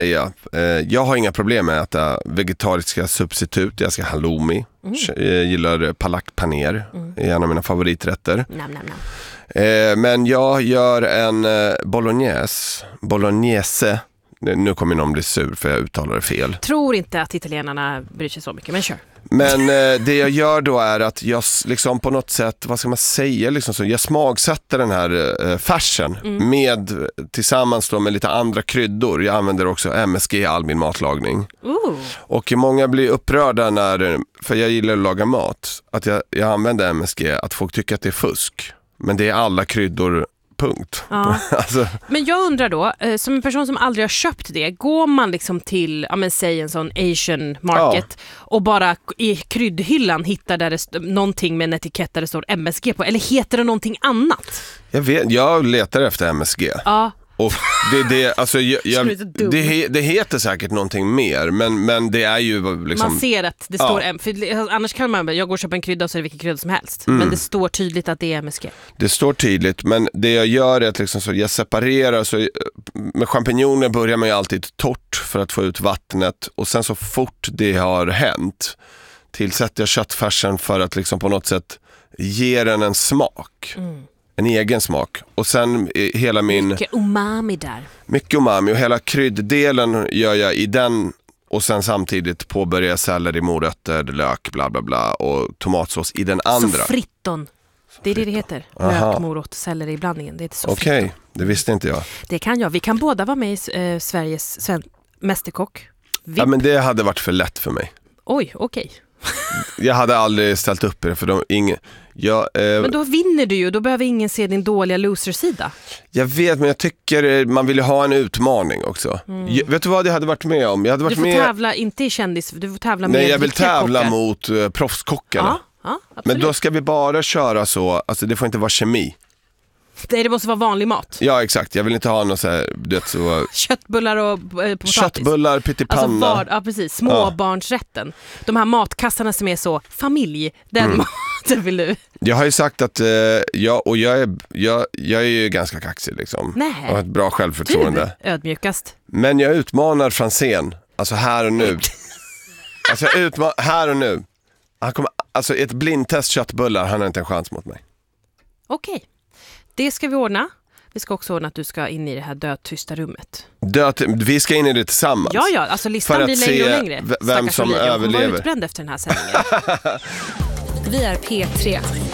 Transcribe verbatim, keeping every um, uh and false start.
Ja, eh, jag har inga problem med att äta vegetariska substitut. Jag ska halloumi. Mm. Jag gillar palak paner. Mm. Det är en av mina favoriträtter. Nam, nam, nam. Eh, men jag gör en eh, bolognese. Bolognese. Nu kommer någon bli sur för jag uttalar det fel. Tror inte att italienarna bryr sig så mycket, men kör. Men eh, det jag gör då är att jag liksom på något sätt, vad ska man säga, liksom så, jag smagsätter den här eh, färsen mm. med, tillsammans då med lite andra kryddor. Jag använder också M S G i all min matlagning. Ooh. Och många blir upprörda när, för jag gillar att laga mat, att jag, jag använder M S G, att folk tycker att det är fusk. Men det är alla kryddor. Punkt. Ja. alltså. Men jag undrar då, som en person som aldrig har köpt det, går man liksom till, ja men säg en sån Asian market ja. och bara i kryddhyllan hittar där det st- någonting med en etikett där det står M S G på, eller heter det någonting annat? Jag vet, jag letar efter M S G. Ja. Och det, det, alltså, jag, jag, det, det heter säkert någonting mer, men, men det är ju liksom... Man ser att det står ja. M, för annars kan man, jag går och köper en krydda och så är det vilken krydda som helst. Mm. Men det står tydligt att det är M S G. Det står tydligt, men det jag gör är att liksom så, jag separerar, så med champinjoner börjar man ju alltid torrt för att få ut vattnet, och sen så fort det har hänt tillsätter jag köttfärsen för att liksom på något sätt ge den en smak. Mm. En egen smak. Och sen hela min... Mycket umami där. Mycket umami. Och hela krydddelen gör jag i den. Och sen samtidigt påbörjar selleri, morötter, lök, bla bla bla. Och tomatsås i den andra. Så fritton. Det är det det heter. Lök, morot, selleri i blandningen. Det heter så. Okej, okay. Det visste inte jag. Det kan jag. Vi kan båda vara med i eh, Sveriges sven- mästerkock. V I P. Ja, men det hade varit för lätt för mig. Oj, okej. Okay. Jag hade aldrig ställt upp det för de ingen jag, eh, men då vinner du ju, då behöver ingen se din dåliga loser-sida. Jag vet, men jag tycker man vill ju ha en utmaning också. Mm. Jag, vet du vad jag hade varit med om? Jag hade varit du får med... tävla, inte i kändis, du får tävla med... Nej, jag vill tävla kockar. mot uh, proffskockarna. Ja, ja, men då ska vi bara köra så, alltså det får inte vara kemi. Det, det måste vara vanlig mat. Ja, exakt. Jag vill inte ha något så här, det så... köttbullar och eh, potatis. Köttbullar, pyttipanna. Alltså var, ja, precis. Småbarnsrätten. Ja. De här matkassarna som är så familj, den mm. maten vill du. Jag har ju sagt att eh, jag, och jag är, jag, jag är ju ganska kaxig liksom. Nej. Och har ett bra självförtroende. Du, ödmjukast. Men jag utmanar Franzén, alltså här och nu. alltså jag utmanar, här och nu. Han kommer, alltså ett blindtest köttbullar, han har inte en chans mot mig. Okej. Okay. Det ska vi ordna. Vi ska också ordna att du ska in i det här dödtysta rummet. Död, vi ska in i det tillsammans. Ja, ja. Alltså listan blir längre och längre. Vem som överlever. Jag var utbränd efter den här sändningen. Vi är P tre.